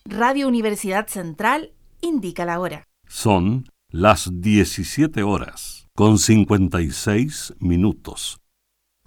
Radio Universidad Central indica la hora. Son las 17 horas, con 56 minutos.